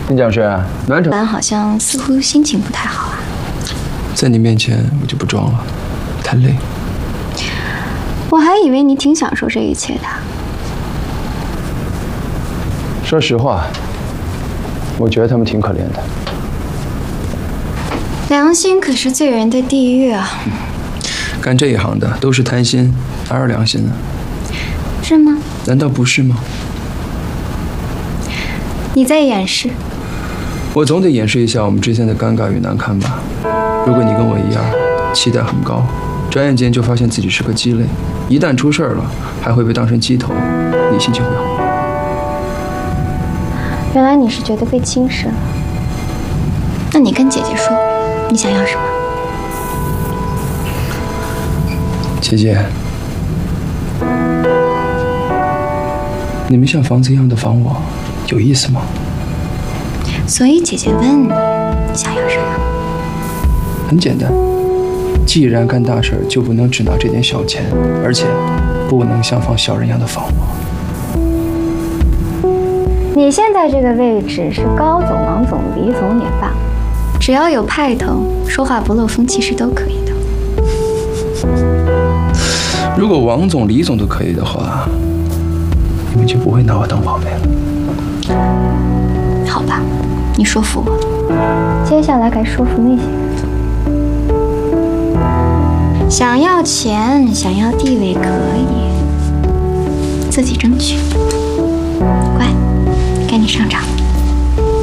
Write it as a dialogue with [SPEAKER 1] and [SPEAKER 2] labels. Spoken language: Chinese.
[SPEAKER 1] 金讲师，暖场。
[SPEAKER 2] 好像似乎心情不太好啊。
[SPEAKER 1] 在你面前我就不装了，太累。
[SPEAKER 2] 我还以为你挺享受这一切的。
[SPEAKER 1] 说实话，我觉得他们挺可怜的。
[SPEAKER 2] 良心可是罪人的地狱啊！
[SPEAKER 1] 干这一行的都是贪心，哪有良心啊？
[SPEAKER 2] 是吗？
[SPEAKER 1] 难道不是吗？
[SPEAKER 2] 你在掩饰。
[SPEAKER 1] 我总得掩饰一下我们之间的尴尬与难堪吧。如果你跟我一样，期待很高，转眼间就发现自己是个鸡肋，一旦出事了，还会被当成鸡头，你心情会好吗？
[SPEAKER 2] 原来你是觉得被轻视了。那你跟姐姐说，你想要什么？
[SPEAKER 1] 姐姐，你们像房子一样的房我，有意思吗？
[SPEAKER 2] 所以姐姐问你想要什么？
[SPEAKER 1] 很简单，既然干大事就不能只拿这点小钱，而且不能像放小人一样的防我。
[SPEAKER 2] 你现在这个位置是高总、王总、李总也罢，只要有派头，说话不漏风，其实都可以的。
[SPEAKER 1] 如果王总、李总都可以的话，你们就不会拿我当宝贝了。
[SPEAKER 2] 好吧，你说服我，接下来该说服那些人。想要钱，想要地位可以，自己争取。乖，该你上场了。